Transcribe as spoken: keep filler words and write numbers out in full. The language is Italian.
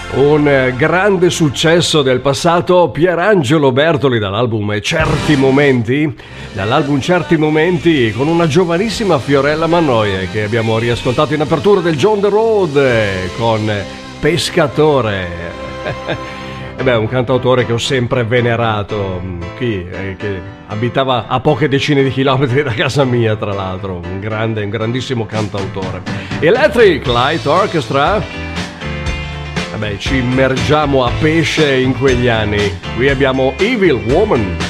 Un eh, grande successo del passato, Pierangelo Bertoli dall'album Certi Momenti, dall'album Certi Momenti con una giovanissima Fiorella Mannoia che abbiamo riascoltato in apertura del John the Road eh, con Pescatore. E beh, un cantautore che ho sempre venerato, qui eh, che abitava a poche decine di chilometri da casa mia, tra l'altro, un grande, un grandissimo cantautore. Electric Light Orchestra. Vabbè, ci immergiamo a pesce in quegli anni. Qui abbiamo Evil Woman.